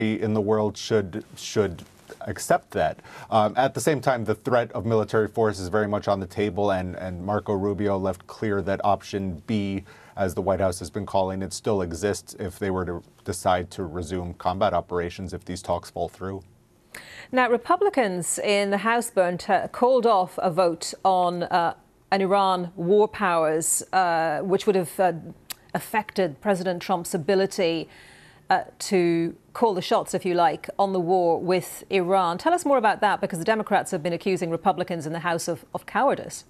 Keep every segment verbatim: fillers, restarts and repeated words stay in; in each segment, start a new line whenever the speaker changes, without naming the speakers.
in the world should should accept that. Um, at the same time, the threat of military force is very much on the table, and, and Marco Rubio left clear that option B, as the White House has been calling it, still exists if they were to decide to resume combat operations if these talks fall through.
Now, Republicans in the House, Bernd, uh, called off a vote on uh, an Iran war powers, uh, which would have uh, affected President Trump's ability uh, to call the shots, if you like, on the war with Iran. Tell us more about that, because the Democrats have been accusing Republicans in the House of, of cowardice.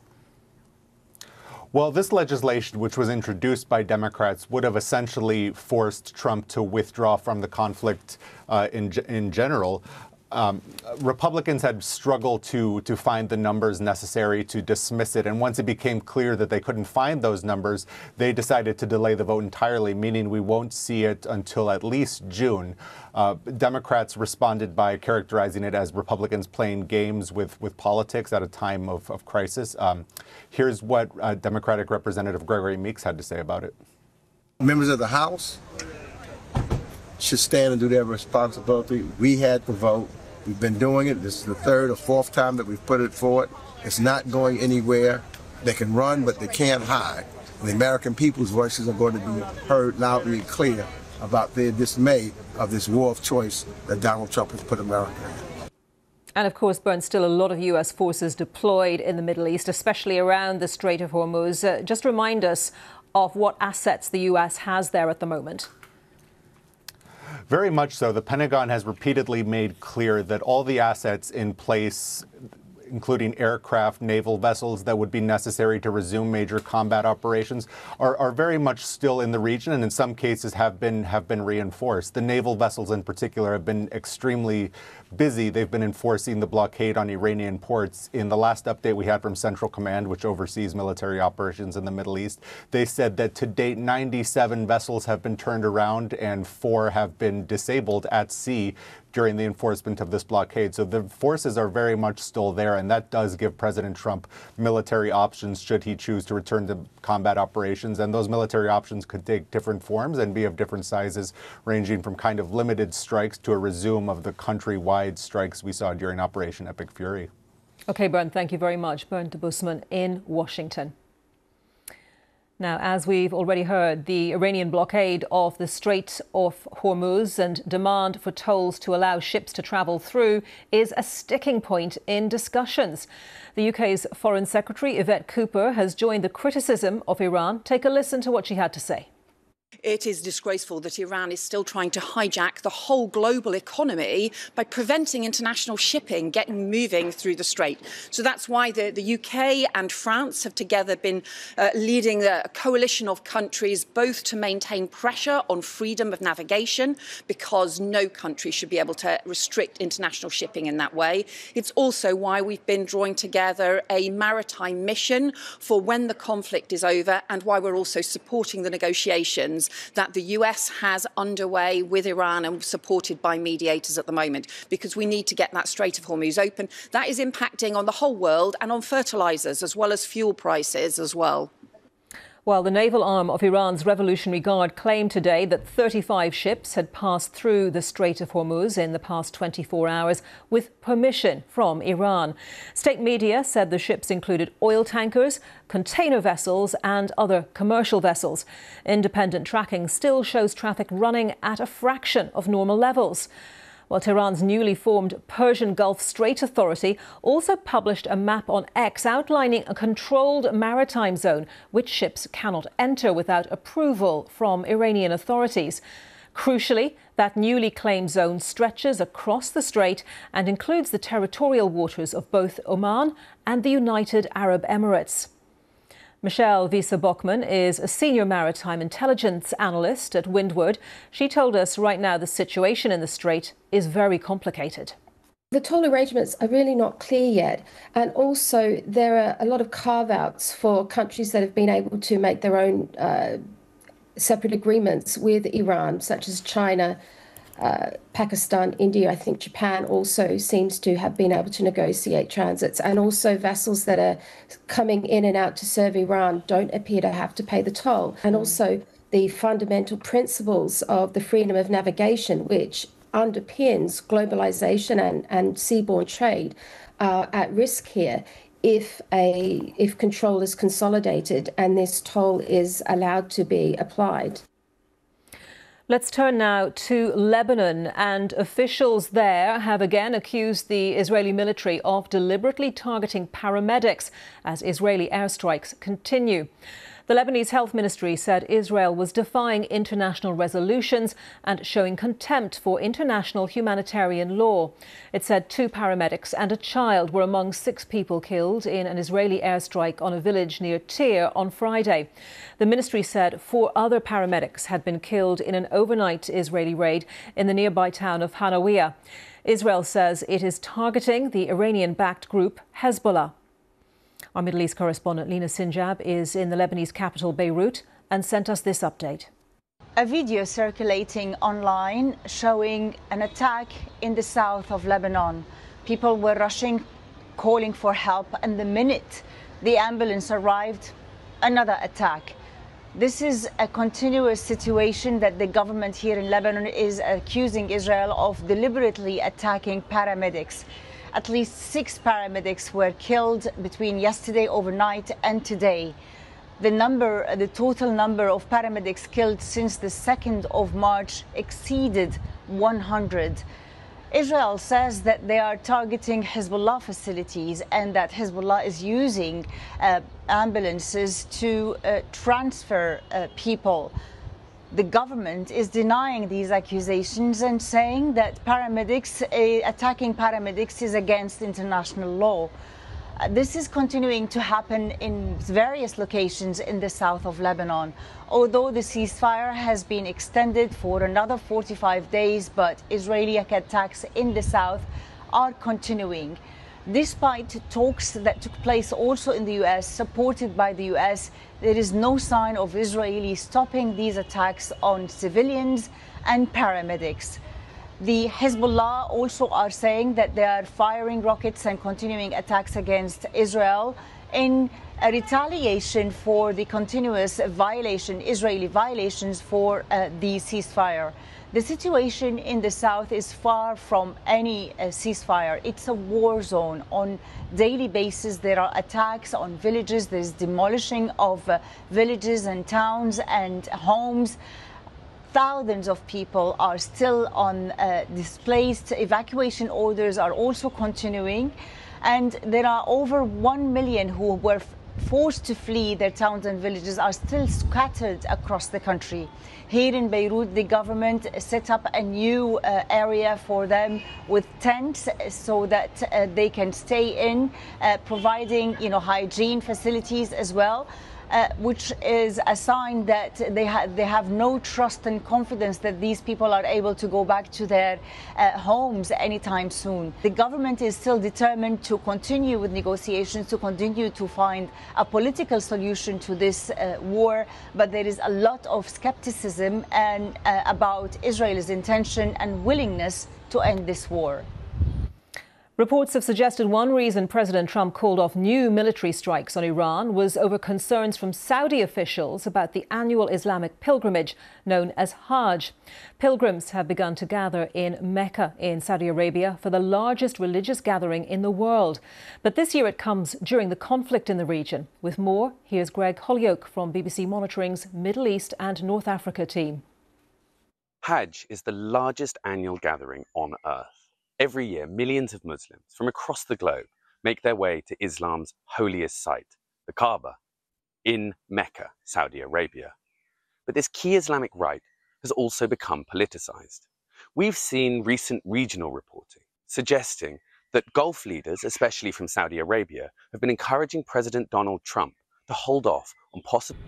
Well, this legislation, which was introduced by Democrats, would have essentially forced Trump to withdraw from the conflict uh, in, in general. Um, Republicans had struggled to to find the numbers necessary to dismiss it, and once it became clear that they couldn't find those numbers, they decided to delay the vote entirely, meaning we won't see it until at least June. Uh, Democrats responded by characterizing it as Republicans playing games with, with politics at a time of, of crisis. Um, here's what uh, Democratic Representative Gregory Meeks had to say about it.
Members of the House should stand and do their responsibility. We had the vote. We've been doing it. This is the third or fourth time that we've put it forward. It's not going anywhere. They can run, but they can't hide. And the American people's voices are going to be heard loudly and clear about their dismay of this war of choice that Donald Trump has put America in.
And of course, Bernd, still a lot of U S forces deployed in the Middle East, especially around the Strait of Hormuz. Uh, just remind us of what assets the U S has there at the moment.
Very much so. The Pentagon has repeatedly made clear that all the assets in place, including aircraft, naval vessels that would be necessary to resume major combat operations, are, are very much still in the region, and in some cases have been have been reinforced. The naval vessels in particular have been extremely busy. They've been enforcing the blockade on Iranian ports. In the last update we had from Central Command, which oversees military operations in the Middle East, they said that to date ninety-seven vessels have been turned around and four have been disabled at sea during the enforcement of this blockade. So the forces are very much still there, and that does give President Trump military options should he choose to return to combat operations. And those military options could take different forms and be of different sizes, ranging from kind of limited strikes to a resume of the countrywide strikes we saw during Operation Epic Fury.
OK, Bernd, thank you very much. Bernd Debusmann in Washington. Now, as we've already heard, the Iranian blockade of the Strait of Hormuz and demand for tolls to allow ships to travel through is a sticking point in discussions. The U K's Foreign Secretary Yvette Cooper has joined the criticism of Iran. Take a listen to what she had to say.
It is disgraceful that Iran is still trying to hijack the whole global economy by preventing international shipping getting moving through the strait. So that's why the, the U K and France have together been uh, leading a coalition of countries, both to maintain pressure on freedom of navigation, because no country should be able to restrict international shipping in that way. It's also why we've been drawing together a maritime mission for when the conflict is over, and why we're also supporting the negotiations that the U S has underway with Iran and supported by mediators at the moment, because we need to get that Strait of Hormuz open. That is impacting on the whole world and on fertilizers as well as fuel prices as well.
Well, the naval arm of Iran's Revolutionary Guard claimed today that thirty-five ships had passed through the Strait of Hormuz in the past twenty-four hours with permission from Iran. State media said the ships included oil tankers, container vessels and other commercial vessels. Independent tracking still shows traffic running at a fraction of normal levels. Well, Tehran's newly formed Persian Gulf Strait Authority also published a map on X outlining a controlled maritime zone which ships cannot enter without approval from Iranian authorities. Crucially, that newly claimed zone stretches across the strait and includes the territorial waters of both Oman and the United Arab Emirates. Michelle Wiese-Bockmann is a senior maritime intelligence analyst at Windward. She told us right now the situation in the strait is very complicated.
The toll arrangements are really not clear yet. And also there are a lot of carve-outs for countries that have been able to make their own uh, separate agreements with Iran, such as China, Uh, Pakistan, India. I think Japan also seems to have been able to negotiate transits, and also vessels that are coming in and out to serve Iran don't appear to have to pay the toll. And also the fundamental principles of the freedom of navigation, which underpins globalization and, and seaborne trade are at risk here if a if control is consolidated and this toll is allowed to be applied.
Let's turn now to Lebanon, and officials there have again accused the Israeli military of deliberately targeting paramedics as Israeli airstrikes continue. The Lebanese Health Ministry said Israel was defying international resolutions and showing contempt for international humanitarian law. It said two paramedics and a child were among six people killed in an Israeli airstrike on a village near Tyre on Friday. The ministry said four other paramedics had been killed in an overnight Israeli raid in the nearby town of Hanawiya. Israel says it is targeting the Iranian-backed group Hezbollah. Our Middle East correspondent Lina Sinjab is in the Lebanese capital Beirut and sent us this update.
A video circulating online showing an attack in the south of Lebanon. People were rushing, calling for help, and the minute the ambulance arrived, another attack. This is a continuous situation that the government here in Lebanon is accusing Israel of deliberately attacking paramedics. At least six paramedics were killed between yesterday overnight and today. The number, the total number of paramedics killed since the second of March exceeded one hundred. Israel says that they are targeting Hezbollah facilities and that Hezbollah is using uh, ambulances to uh, transfer uh, people. The government is denying these accusations and saying that paramedics, uh, attacking paramedics is against international law. Uh, this is continuing to happen in various locations in the south of Lebanon. Although the ceasefire has been extended for another forty-five days, but Israeli attacks in the south are continuing. Despite talks that took place also in the U S, supported by the U S, there is no sign of Israelis stopping these attacks on civilians and paramedics. The Hezbollah also are saying that they are firing rockets and continuing attacks against Israel in a retaliation for the continuous violation, Israeli violations for uh, the ceasefire. The situation in the south is far from any uh, ceasefire. It's a war zone. On daily basis, there are attacks on villages. There's demolishing of uh, villages and towns and homes. Thousands of people are still on uh, displaced. Evacuation orders are also continuing. And there are over one million who were forced to flee their towns and villages are still scattered across the country. Here in Beirut, the government set up a new uh, area for them with tents so that uh, they can stay in, uh, providing, you know, hygiene facilities as well. Uh, which is a sign that they, ha they have no trust and confidence that these people are able to go back to their uh, homes anytime soon. The government is still determined to continue with negotiations, to continue to find a political solution to this uh, war, but there is a lot of skepticism and, uh, about Israel's intention and willingness to end this war.
Reports have suggested one reason President Trump called off new military strikes on Iran was over concerns from Saudi officials about the annual Islamic pilgrimage known as Hajj. Pilgrims have begun to gather in Mecca in Saudi Arabia for the largest religious gathering in the world. But this year it comes during the conflict in the region. With more, here's Greg Holyoke from B B C Monitoring's Middle East and North Africa team.
Hajj is the largest annual gathering on earth. Every year, millions of Muslims from across the globe make their way to Islam's holiest site, the Kaaba, in Mecca, Saudi Arabia. But this key Islamic rite has also become politicized. We've seen recent regional reporting suggesting that Gulf leaders, especially from Saudi Arabia, have been encouraging President Donald Trump to hold off on possible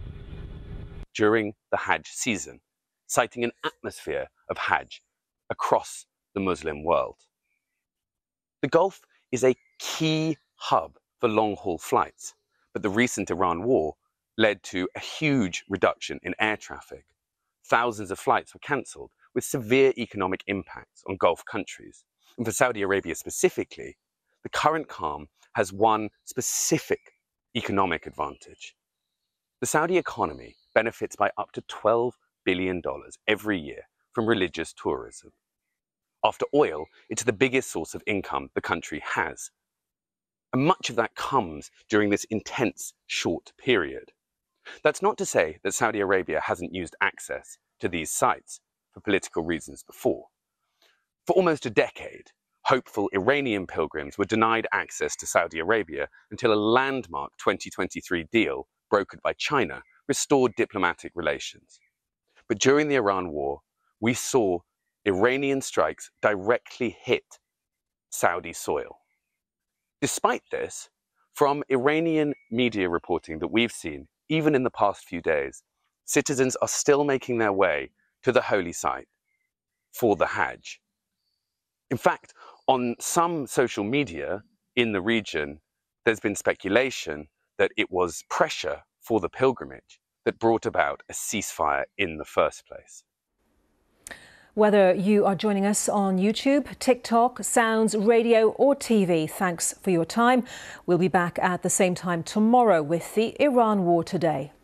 during the Hajj season, citing an atmosphere of Hajj across the Muslim world. The Gulf is a key hub for long-haul flights, but the recent Iran war led to a huge reduction in air traffic. Thousands of flights were cancelled, with severe economic impacts on Gulf countries. And for Saudi Arabia specifically, the current calm has one specific economic advantage. The Saudi economy benefits by up to twelve billion dollars every year from religious tourism. After oil, it's the biggest source of income the country has. And much of that comes during this intense, short period. That's not to say that Saudi Arabia hasn't used access to these sites for political reasons before. For almost a decade, hopeful Iranian pilgrims were denied access to Saudi Arabia until a landmark twenty twenty-three deal, brokered by China, restored diplomatic relations. But during the Iran war, we saw Iranian strikes directly hit Saudi soil. Despite this, from Iranian media reporting that we've seen, even in the past few days, citizens are still making their way to the holy site for the Hajj. In fact, on some social media in the region, there's been speculation that it was pressure for the pilgrimage that brought about a ceasefire in the first place.
Whether you are joining us on YouTube, TikTok, Sounds, radio or T V, thanks for your time. We'll be back at the same time tomorrow with the Iran War Today.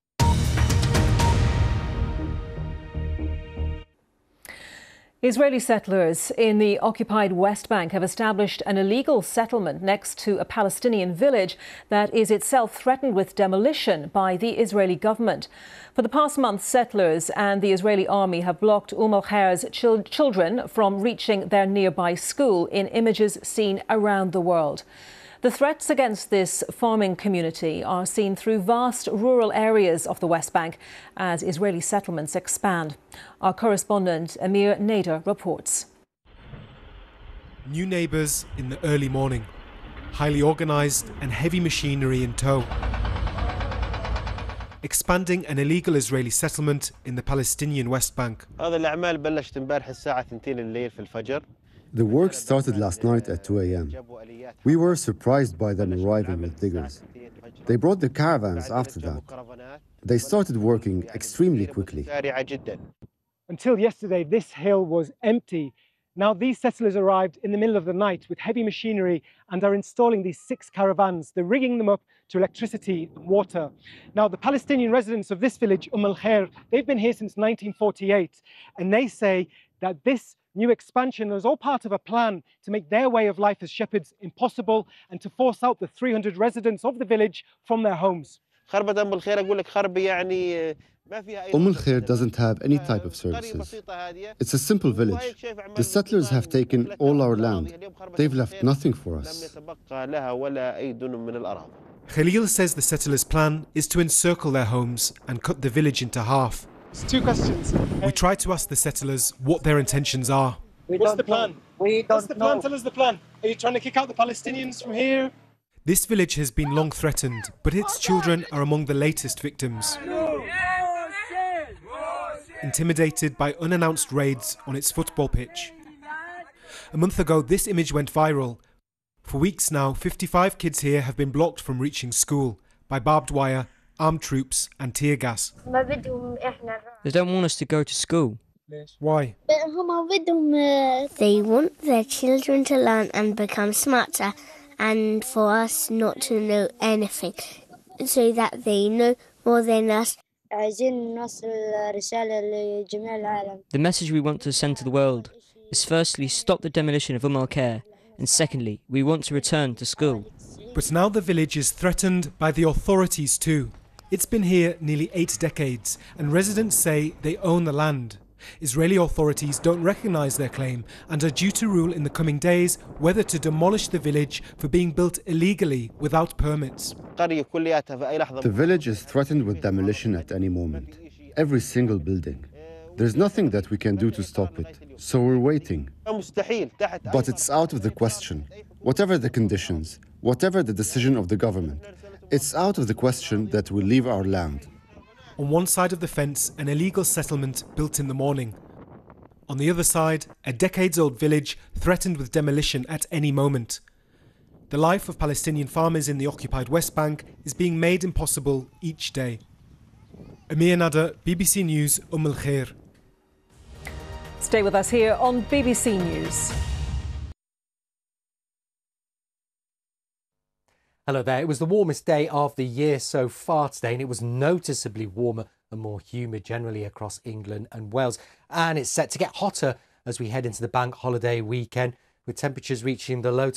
Israeli settlers in the occupied West Bank have established an illegal settlement next to a Palestinian village that is itself threatened with demolition by the Israeli government. For the past month, settlers and the Israeli army have blocked Umm al-Khair's chil- children from reaching their nearby school in images seen around the world. The threats against this farming community are seen through vast rural areas of the West Bank as Israeli settlements expand. Our correspondent Amir Nader reports.
New neighbours in the early morning, highly organised and heavy machinery in tow. Expanding an illegal Israeli settlement in the Palestinian West Bank.
The work started last night at two a m We were surprised by them arriving with diggers. They brought the caravans after that. They started working extremely quickly.
Until yesterday, this hill was empty. Now these settlers arrived in the middle of the night with heavy machinery and are installing these six caravans. They're rigging them up to electricity and water. Now the Palestinian residents of this village, Umm al-Khair, they've been here since nineteen forty-eight, and they say that this new expansion is all part of a plan to make their way of life as shepherds impossible and to force out the three hundred residents of the village from their homes.
Umm al-Khair doesn't have any type of services. It's a simple village. The settlers have taken all our land. They've left nothing for us.
Khalil says the settlers' plan is to encircle their homes and cut the village into half.
It's two questions.
We try to ask the settlers what their intentions are.
What's the plan? We What's the plan? Know. Tell us the plan. Are you trying to kick out the Palestinians from here?
This village has been long threatened, but its children are among the latest victims. Intimidated by unannounced raids on its football pitch. A month ago, this image went viral. For weeks now, fifty-five kids here have been blocked from reaching school by barbed wire, armed troops and tear gas.
They don't want us to go to school.
Why?
They want their children to learn and become smarter, and for us not to know anything, so that they know more than us.
The message we want to send to the world is firstly, stop the demolition of Umm al-Khair, and secondly, we want to return to school.
But now the village is threatened by the authorities too. It's been here nearly eight decades, and residents say they own the land. Israeli authorities don't recognise their claim and are due to rule in the coming days whether to demolish the village for being built illegally without permits.
The village is threatened with demolition at any moment. Every single building. There's nothing that we can do to stop it, so we're waiting. But it's out of the question. Whatever the conditions, whatever the decision of the government, it's out of the question that we leave our land.
On one side of the fence, an illegal settlement built in the morning. On the other side, a decades-old village threatened with demolition at any moment. The life of Palestinian farmers in the occupied West Bank is being made impossible each day. Amir Nader, B B C News, Umm al-Khair.
Stay with us here on B B C News.
Hello there. It was the warmest day of the year so far today, and it was noticeably warmer and more humid generally across England and Wales. And it's set to get hotter as we head into the bank holiday weekend, with temperatures reaching the low to